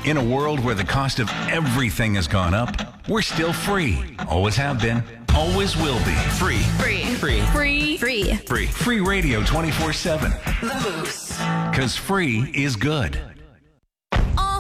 In a world where the cost of everything has gone up, we're still free. Always have been. Always will be. Free. Free. Free. Free. Free. Free. Free radio 24/7. The Moose. Because free is good.